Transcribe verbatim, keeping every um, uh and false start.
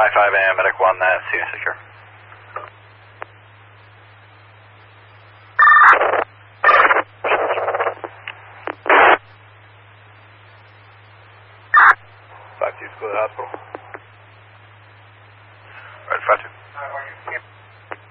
five five A M, medic one, that's scene secure. five two, go to the hospital. Alright, five two.